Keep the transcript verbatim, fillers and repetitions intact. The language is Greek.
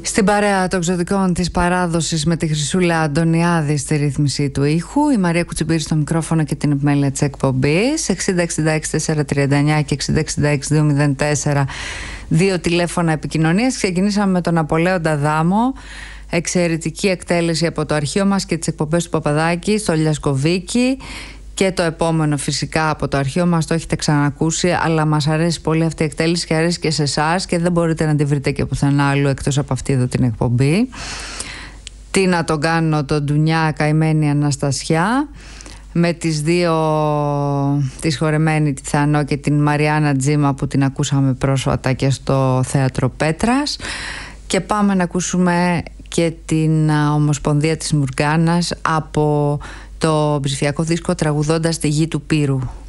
Στην παρέα των εξωτικών της παράδοσης με τη Χρυσούλα Αντωνιάδη στη ρύθμιση του ήχου, η Μαρία Κουτσιμπήρη στο μικρόφωνο και την επιμέλεια της εκπομπής. εξήντα εξήντα έξι τετρακόσια τριάντα εννιά και εξήντα εξήντα έξι διακόσια τέσσερα, δύο τηλέφωνα επικοινωνίας. Ξεκινήσαμε με τον Απολέοντα Δάμο. Εξαιρετική εκτέλεση από το αρχείο μας και τις εκπομπές του Παπαδάκη στο Λιασκοβίκι. Και το επόμενο φυσικά από το αρχείο μας, το έχετε ξανακούσει, αλλά μας αρέσει πολύ αυτή η εκτέλεση και αρέσει και σε εσάς και δεν μπορείτε να τη βρείτε και πουθενά άλλου εκτός από αυτή εδώ την εκπομπή. Τι να τον κάνω, τον Ντουνιά, καημένη Αναστασιά, με τις δύο, τη σχορεμένη τη Θανό και την Μαριάννα Τζίμα που την ακούσαμε πρόσφατα και στο Θέατρο Πέτρας. Και πάμε να ακούσουμε και την Ομοσπονδία της Μουργάνας από το ψηφιακό δίσκο «Τραγουδώντας τη γη του Πύρου».